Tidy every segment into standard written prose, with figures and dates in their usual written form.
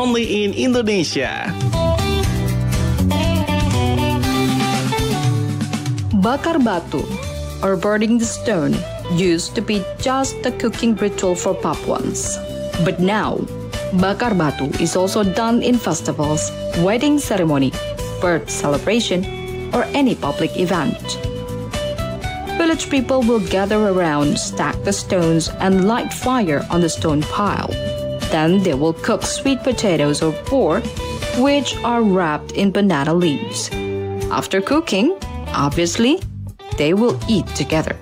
only in Indonesia. Bakar batu, or burning the stone, used to be just a cooking ritual for Papuans. But now, bakar batu is also done in festivals, wedding ceremony, birth celebration, or any public event. Village people will gather around, stack the stones, and light fire on the stone pile. Then they will cook sweet potatoes or pork, which are wrapped in banana leaves. After cooking, obviously, they will eat together.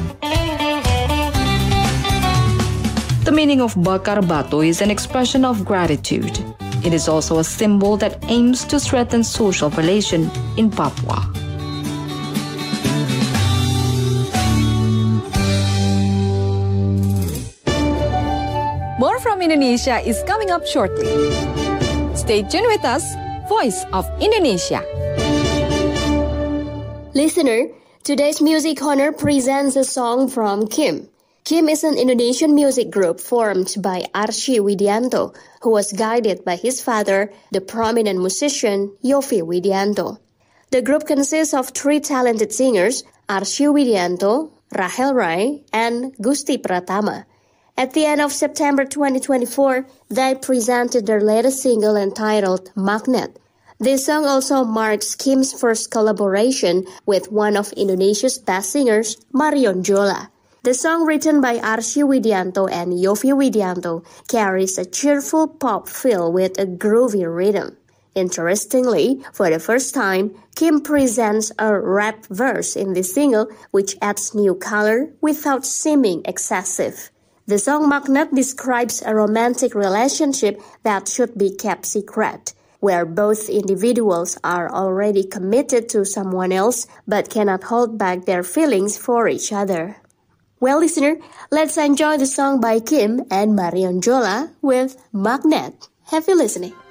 The meaning of bakar batu is an expression of gratitude. It is also a symbol that aims to strengthen social relation in Papua. More from Indonesia is coming up shortly. Stay tuned with us, Voice of Indonesia. Listener, today's Music Corner presents a song from Kim. Kim is an Indonesian music group formed by Arsy Widianto, who was guided by his father, the prominent musician Yovie Widianto. The group consists of 3 talented singers, Arsy Widianto, Rahel Rai, and Gusti Pratama. At the end of September 2024, they presented their latest single entitled Magnet. This song also marks Kim's first collaboration with one of Indonesia's best singers, Marion Jola. The song, written by Arsy Widianto and Yovie Widianto, carries a cheerful pop feel with a groovy rhythm. Interestingly, for the first time, Kim presents a rap verse in this single, which adds new color without seeming excessive. The song Magnet describes a romantic relationship that should be kept secret, where both individuals are already committed to someone else but cannot hold back their feelings for each other. Well, listener, let's enjoy the song by Kim and Marion Jola with Magnet. Happy listening.